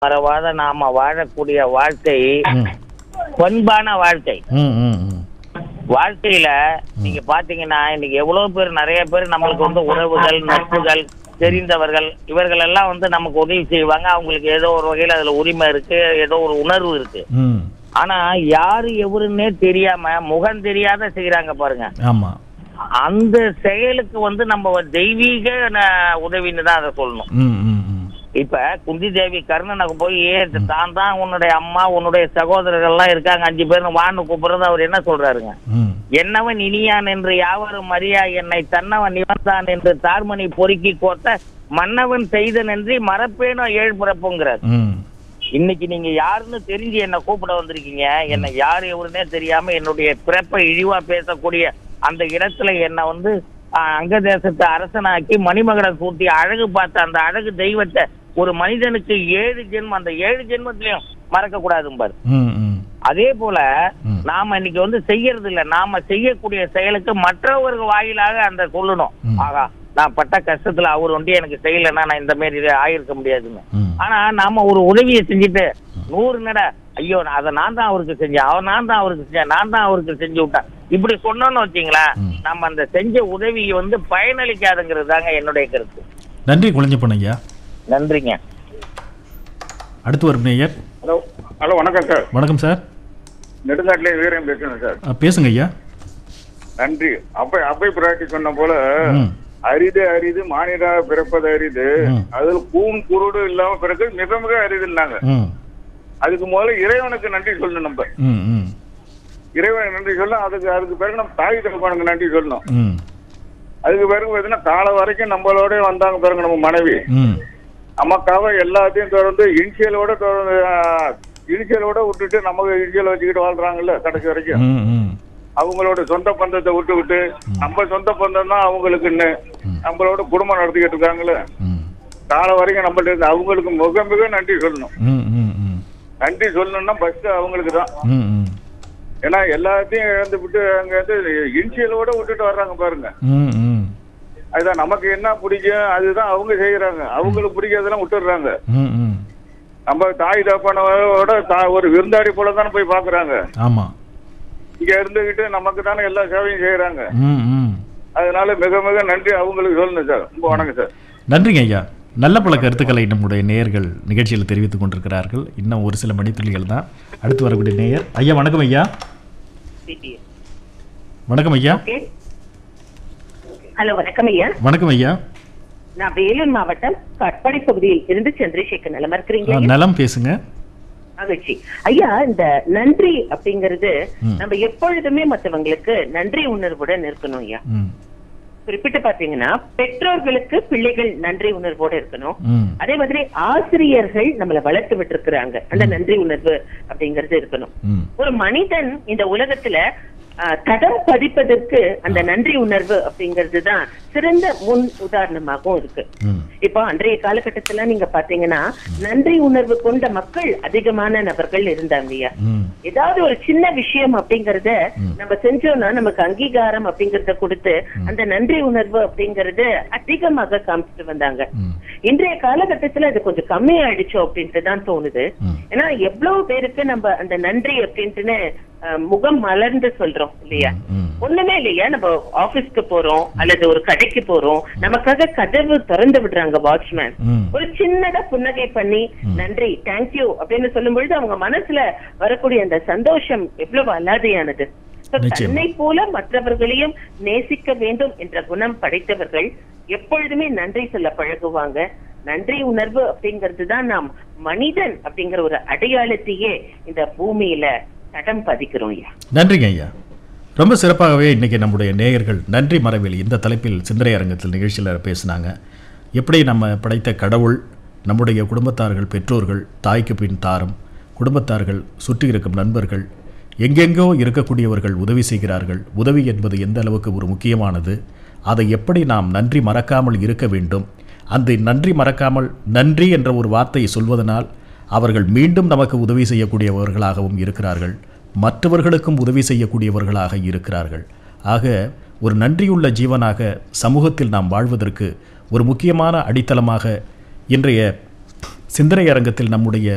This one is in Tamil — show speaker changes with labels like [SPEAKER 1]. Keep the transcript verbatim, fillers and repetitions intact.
[SPEAKER 1] மறவாத நாம வாழக்கூடிய வாழ்க்கை பண்பான வாழ்க்கை. வாழ்க்கையில நீங்க பாத்தீங்கன்னா இன்னைக்கு எவ்வளவு பேர், நிறைய பேர் நம்மளுக்கு வந்து உறவுகள், நட்புகள், தெரிந்தவர்கள், இவர்கள் எல்லாம் வந்து நமக்கு உதவி செய்வாங்க. அவங்களுக்கு ஏதோ ஒரு வகையில அதுல உரிமை இருக்கு, ஏதோ ஒரு உணர்வு இருக்கு. ஆனா யாரு எவருன்னே தெரியாம முகம் தெரியாத செய்யறாங்க பாருங்க. ஆமா, அந்த செயலுக்கு வந்து நம்ம தெய்வீக உதவின்னு தான் அதை சொல்லணும். இப்ப குந்தி தேவி கர்ணனை போய் தான் தான் உன்னுடைய அம்மா உன்னுடைய சகோதரர்கள் எல்லாம் இருக்காங்க, அஞ்சு பேர் வான்னு கூப்பிடுறது. அவர் என்ன சொல்றாருங்க? என்னவன் இனியான் என்று யாவரும் அறியா என்னை தன்னவன் இவன்தான் என்று தார்மணி பொறுக்கி கோத்த மன்னவன் செய்த நன்றி மறப்பேனோ ஏழு பிறப்புங்கிறார். இன்னைக்கு நீங்க யாருன்னு தெரிஞ்சு என்ன கூப்பிட வந்திருக்கீங்க. என்னை யாரு எவருன்னே தெரியாம என்னுடைய பிறப்பை இழிவா பேசக்கூடிய அந்த இடத்துல என்ன வந்து அங்க தேசத்தை அரசனாக்கி மணிமகனை சூட்டி அழகு பார்த்த அந்த அழகு தெய்வத்தை ஒரு மனிதனுக்கு ஏழு ஜென்மம், அந்த ஏழு ஜென்மத்திலையும் மறக்க கூடாதும்பாரு. அதே போல நாம இன்னைக்கு வந்து செய்யறது இல்ல, நாம செய்யக்கூடிய செயலுக்கு மற்றவர்கள் வாயிலாக அந்த சொல்லணும். ஆகா, நான் பட்ட கஷ்டத்துல அவர் ஒன்றே எனக்கு செய்யலைன்னா நான் இந்த மாதிரி ஆயிருக்க முடியாதுன்னு. ஆனா நாம ஒரு உதவியை செஞ்சுட்டு நூறு நட ஐயோ அதை நான் தான் அவருக்கு செஞ்சேன், அவன் நான் தான் அவருக்கு செஞ்சேன், நான் தான் அவருக்கு செஞ்சு விட்டேன், இப்படி சொன்னோன்னு வச்சீங்களேன், நம்ம அந்த செஞ்ச உதவியை வந்து பயனளிக்காதுங்கிறது தாங்க என்னுடைய கருத்து.
[SPEAKER 2] நன்றி குழஞ்சப்பன் ஐயா.
[SPEAKER 1] நன்றிங்க.
[SPEAKER 2] அடுத்து வரும் நேயர்.
[SPEAKER 3] ஹலோ ஹலோ வணக்கம் சார்.
[SPEAKER 2] வணக்கம் சார்.
[SPEAKER 3] நெடுங்காட்டிலே வீரம் பேசுறேன் சார்.
[SPEAKER 2] பேசுங்க ஐயா.
[SPEAKER 3] நன்றி. அப்ப அப்பை பிராட்டி சொன்ன போல அரிது அரிது மானிடாக பிறப்பது அரிது, அதில் கூன் குருடு இல்லாம பிறகு மிக மிக அரிதுன்னாங்க. அதுக்கு முதல்ல இறைவனுக்கு நன்றி சொல்லணும். நம்ம இறைவனுக்கு நன்றி சொல்லணும். அதுக்கு அதுக்கு பிறகு நம்ம தாய் தகப்பனுக்கு நன்றி சொல்லணும். அதுக்கு பிறகு பார்த்தீங்கன்னா காலம் வரைக்கும் நம்மளோட வந்தாங்க பிறகு நம்ம மனைவி நமக்காக எல்லாத்தையும் தொடர்ந்து இனிஷியலோட தொடர்ந்து இனிஷியலோட விட்டுட்டு நமக்கு இனிஷியல் வச்சுக்கிட்டு வாழ்றாங்கல்ல கடைசி வரைக்கும். அவங்களோட சொந்த பந்தத்தை விட்டு விட்டு நம்ம சொந்த பந்தம் தான் அவங்களுக்குன்னு நம்மளோட குடும்பம் நடத்திக்கிட்டு இருக்காங்களே காலம் வரைக்கும் நம்மள்ட்ட இருந்து அவங்களுக்கு மிக மிக நன்றி சொல்லணும். நன்றி சொல்லணும்னா ஃபர்ஸ்ட் அவங்களுக்கு தான். ஏன்னா எல்லாத்தையும் இழந்து விட்டு அங்க வந்து இனிஷியலோட விட்டுட்டு வர்றாங்க பாருங்க. அதுதான் நமக்கு என்ன பிடிக்கும் அதுதான் அவங்க செய்யறாங்க, அவங்களுக்கு பிடிக்காதெல்லாம் விட்டுடுறாங்க. நம்ம தாய் தகப்பனோட ஒரு விருந்தாடி போல தானே போய் பாக்குறாங்க. ஆமா, இங்க இருந்துகிட்டு நமக்கு தானே எல்லா சேவையும் செய்யறாங்க. அதனால மிக மிக நன்றி அவங்களுக்கு சொல்லணும் சார். ரொம்ப வணக்கம் சார்.
[SPEAKER 2] நன்றிங்க ஐயா. நல்ல பல கருத்துக்களை நம்முடைய நேயர்கள் நிகழ்ச்சியில் தெரிவித்துக் கொண்டிருக்கிறார்கள். இன்னும் ஒரு சில மணித்துளிகள் தான். அடுத்து வரக்கூடிய நேயர். ஐயா வணக்கம் ஐயா. வணக்கம் ஐயா.
[SPEAKER 4] ஹலோ வணக்கம் ஐயா.
[SPEAKER 2] வணக்கம் ஐயா.
[SPEAKER 4] நான் வேலூர் மாவட்டம் கட்பாடி பகுதியில் இருந்து சந்திரசேகர். நலமா இருக்கிறீங்க?
[SPEAKER 2] நலம், பேசுங்க.
[SPEAKER 4] மகிழ்ச்சி ஐயா. இந்த நன்றி அப்படிங்கிறது நம்ம எப்பொழுதுமே மற்றவங்களுக்கு நன்றி உணர்வுடன் இருக்கணும் ஐயா. குறிப்பிட்டு பாத்தீங்கன்னா பெற்றோர்களுக்கு பிள்ளைகள் நன்றி உணர்வோட இருக்கணும். அதே மாதிரி ஆசிரியர்கள் நம்மளை வளர்த்து விட்டு இருக்கிறாங்க, அந்த நன்றி உணர்வு அப்படிங்கிறது இருக்கணும். ஒரு மனிதன் இந்த உலகத்துல தடம் பதிப்பதற்கு அந்த நன்றி உணர்வு அப்படிங்கிறது தான் சிறந்த முன் உதாரணமாகவும் இருக்கு. இப்போ அன்றைய காலகட்டத்துல நீங்க பாத்தீங்கன்னா நன்றி உணர்வு கொண்ட மக்கள் அதிகமான நபர்கள் இருந்தாங்க. ஏதாவது ஒரு சின்ன விஷயம் அப்படிங்கறத நம்ம செஞ்சோம்னா நமக்கு அங்கீகாரம் அப்படிங்கறத கொடுத்து அந்த நன்றி உணர்வு அப்படிங்கறது அதிகமாக காமிச்சிட்டு வந்தாங்க. இன்றைய காலகட்டத்துல அது கொஞ்சம் கம்மியாயிடுச்சோ அப்படின்ட்டு தான் தோணுது. ஏன்னா எவ்வளவு பேருக்கு நம்ம அந்த நன்றி அப்படின்ட்டுன்னு முகம் மலர்ந்து சொல்றோம் இல்லையா? ஒண்ணுமே இல்லையா, நம்ம ஆபீஸ்க்கு போறோம் அல்லது ஒரு கடைக்கு போறோம், நமக்காக கதவு திறந்து விடுறாங்க வாட்ச்மேன். ஒரு சின்னதா புன்னகை பண்ணி நன்றி தேங்க்யூ அப்படின்னு சொல்லும் பொழுது அவங்க மனசுல வரக்கூடிய அந்த சந்தோஷம் எவ்வளவு அலாதையானது. தன்னை போல மற்றவர்களையும் நேசிக்க வேண்டும் என்ற குணம் படைத்தவர்கள் எப்பொழுதுமே நன்றி சொல்ல பழகுவாங்க. நன்றி உணர்வு அப்படிங்கிறது தான் நாம் மனிதன் அப்படிங்கிற ஒரு அடையாளத்தையே இந்த பூமியில தடம் பதிக்கிறோம் ஐயா.
[SPEAKER 2] நன்றிங்க ஐயா. ரொம்ப சிறப்பாகவே இன்றைக்கி நம்முடைய நேயர்கள் நன்றி மறவேலி இந்த தலைப்பில் சிந்தனை அரங்கத்தில் நிகழ்ச்சியில் பேசினாங்க. எப்படி நம்ம படைத்த கடவுள், நம்முடைய குடும்பத்தார்கள், பெற்றோர்கள், தாய்க்கு பின் தாரம், குடும்பத்தார்கள், சுற்றி இருக்கும் நண்பர்கள், எங்கெங்கோ இருக்கக்கூடியவர்கள் உதவி செய்கிறார்கள். உதவி என்பது எந்த அளவுக்கு ஒரு முக்கியமானது, அதை எப்படி நாம் நன்றி மறக்காமல் இருக்க வேண்டும். அந்த நன்றி மறக்காமல் நன்றி என்ற ஒரு வார்த்தையை சொல்வதனால் அவர்கள் மீண்டும் நமக்கு உதவி செய்யக்கூடியவர்களாகவும் இருக்கிறார்கள், மற்றவர்களுக்கும் உதவி செய்யக்கூடியவர்களாக இருக்கிறார்கள். ஆக ஒரு நன்றியுள்ள ஜீவனாக சமூகத்தில் நாம் வாழ்வதற்கு ஒரு முக்கியமான அடித்தளமாக இன்றைய சிந்தனை அரங்கத்தில் நம்முடைய